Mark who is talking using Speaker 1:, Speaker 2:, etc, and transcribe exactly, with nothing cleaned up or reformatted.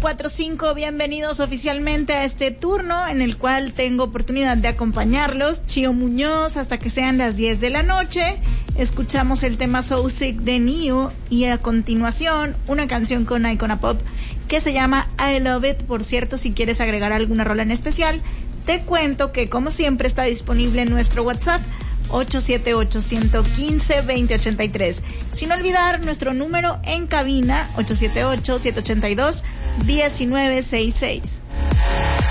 Speaker 1: cuatro cinco, bienvenidos oficialmente a este turno en el cual tengo oportunidad de acompañarlos, Chio Muñoz, hasta que sean las diez de la noche. Escuchamos el tema So Sick de Neo y a continuación una canción con Icona Pop que se llama I Love It. Por cierto, si quieres agregar alguna rola en especial, te cuento que como siempre está disponible en nuestro WhatsApp ocho siete ocho, uno uno cinco, dos cero ocho tres. Sin olvidar nuestro número en cabina ocho siete ocho, siete ocho dos, uno nueve seis seis.